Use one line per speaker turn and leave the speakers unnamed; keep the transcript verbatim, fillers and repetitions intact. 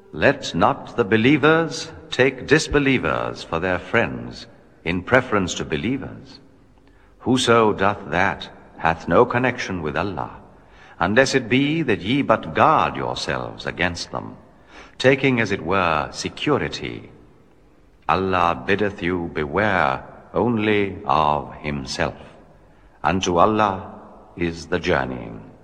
Let not the believers take disbelievers for their friends in preference to believers. Whoso doth that hath no connection with Allah, unless it be that ye but guard yourselves against them, taking as it were security. Allah biddeth you beware only of Himself. Unto Allah is the journeying.